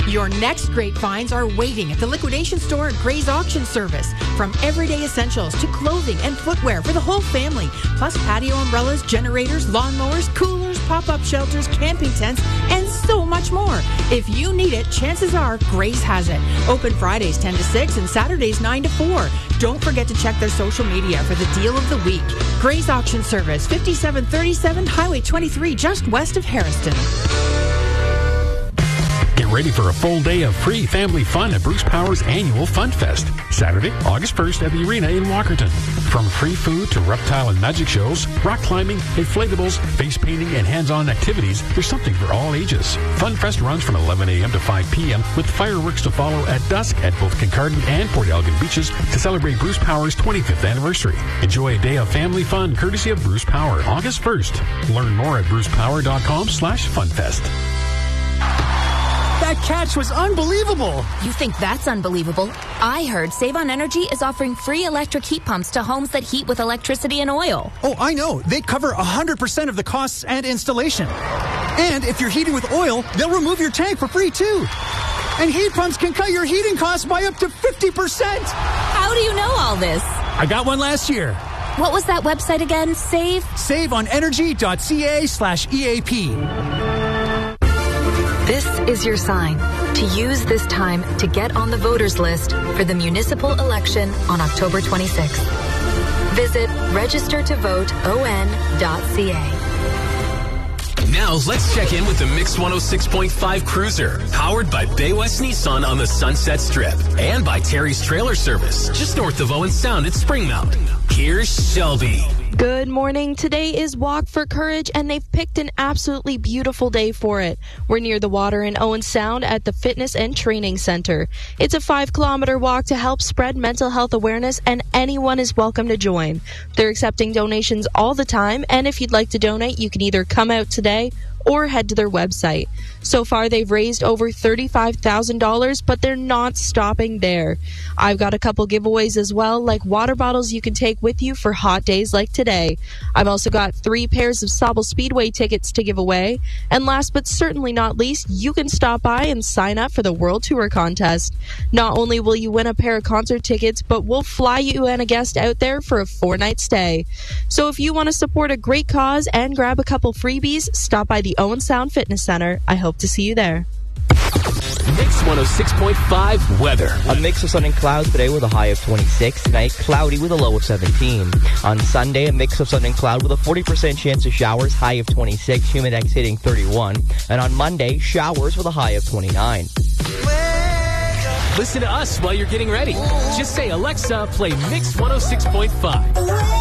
Your next great finds are waiting at the liquidation store at Gray's Auction Service. From everyday essentials to clothing and footwear for the whole family, plus patio umbrellas, generators, lawnmowers, coolers, pop-up shelters, camping tents, and so much more. If you need it, chances are Gray's has it. Open Fridays 10 to 6 and Saturdays 9 to 4. Don't forget to check their social media for the deal of the week. Gray's Auction Service, 5737 Highway 23, just west of Harriston. Get ready for a full day of free family fun at Bruce Power's annual Fun Fest. Saturday, August 1st at the Arena in Walkerton. From free food to reptile and magic shows, rock climbing, inflatables, face painting, and hands-on activities, there's something for all ages. Fun Fest runs from 11 a.m. to 5 p.m. with fireworks to follow at dusk at both Kincardine and Port Elgin beaches to celebrate Bruce Power's 25th anniversary. Enjoy a day of family fun courtesy of Bruce Power, August 1st. Learn more at brucepower.com/funfest. That catch was unbelievable. You think that's unbelievable? I heard Save on Energy is offering free electric heat pumps to homes that heat with electricity and oil. Oh, I know. They cover 100% of the costs and installation. And if you're heating with oil, they'll remove your tank for free, too. And heat pumps can cut your heating costs by up to 50%. How do you know all this? I got one last year. What was that website again? SaveOnEnergy.ca/EAP. This is your sign to use this time to get on the voters list for the municipal election on October 26th. Visit registertovoteon.ca. Now let's check in with the Mix 106.5 Cruiser, powered by Bay West Nissan on the Sunset Strip and by Terry's Trailer Service, just north of Owen Sound at Springmount. Here's Shelby. Good morning. Today is Walk for Courage, and they've picked an absolutely beautiful day for it. We're near the water in Owen Sound at the Fitness and Training Center. It's a 5-kilometer walk to help spread mental health awareness, and anyone is welcome to join. They're accepting donations all the time, and if you'd like to donate, you can either come out today or head to their website. So far, they've raised over $35,000, but they're not stopping there. I've got a couple giveaways as well, like water bottles you can take with you for hot days like today. I've also got 3 pairs of Sauble Speedway tickets to give away. And last but certainly not least, you can stop by and sign up for the World Tour contest. Not only will you win a pair of concert tickets, but we'll fly you and a guest out there for a 4-night stay. So if you want to support a great cause and grab a couple freebies, stop by the Owen Sound Fitness Center. I hope to see you there. Mix 106.5 weather. A mix of sun and clouds today with a high of 26. Tonight, cloudy with a low of 17. On Sunday, a mix of sun and cloud with a 40% chance of showers, high of 26. Humidex hitting 31. And on Monday, showers with a high of 29. Listen to us while you're getting ready. Just say, Alexa, play Mix 106.5.